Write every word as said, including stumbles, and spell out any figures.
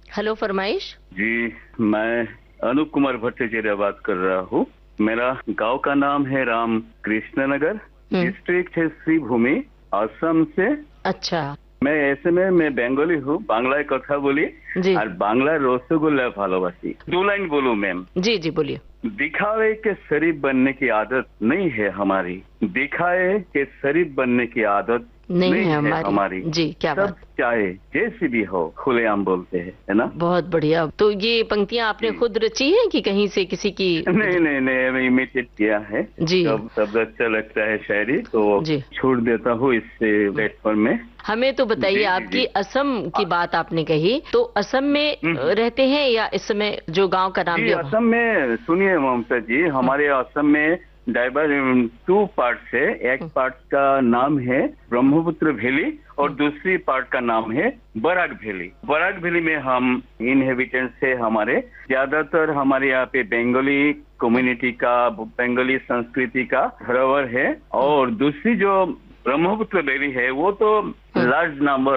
Hello, फरमाइश। जी, मैं अनूप कुमार भट्टाचार्य बात कर रहा हूँ। मेरा गांव का नाम है राम कृष्ण नगर, हम्म। डिस्ट्रिक्ट है श्रीभूमि, असम से। अच्छा। मैं ऐसे में मैं बंगाली हूँ, बांग्ला कथा बोली जी और बांग्ला रसगुल्ला भालोबासी। दो लाइन बोलूं मैम? जी जी बोलिए। दिखावे के शरीफ बनने की आदत नहीं है हमारी, दिखाए के शरीफ बनने की आदत नहीं नहीं है है हमारी। हमारी। जी, क्या सब बात। चाहे जैसी भी हो खुलेआम बोलते हैं, है ना? बहुत बढ़िया। तो ये पंक्तियां आपने जी। खुद रची हैं कि कहीं से किसी की? नहीं नहीं नहीं, मैं इमिटेट किया है। जी जब सब अच्छा लगता है शायरी तो जी। छोड़ देता हूँ इससे प्लेटफॉर्म में। हमें तो बताइए, जी जी आपकी जी। असम की आ, बात आपने कही, तो असम में हम्म, अ, हम्म। रहते हैं या इस समय जो गांव का नाम जी, लिया? असम में सुनिए ममता जी, हमारे असम में डाइवर टू पार्ट्स है। एक पार्ट का नाम है ब्रह्मपुत्र वैली और दूसरी पार्ट का नाम है बराक वैली। बराक वैली में हम इनहेबिटेंट्स है हमारे, ज्यादातर हमारे यहाँ पे बंगाली कम्युनिटी का, बंगाली संस्कृति का धरोहर है। और दूसरी जो ब्रह्मपुत्र वैली है वो तो लार्ज नंबर